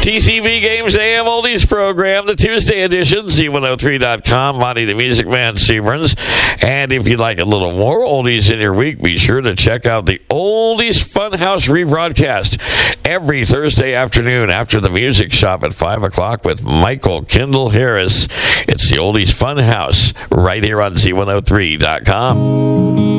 TCB Games AM Oldies program, the Tuesday edition, Z103.com, Monty the Music Man Seaburns. And if you'd like a little more oldies in your week, be sure to check out the Oldies Funhouse rebroadcast every Thursday afternoon after the music shop at 5 o'clock with Michael Kendall Harris. It's the Oldies Funhouse right here on Z103.com.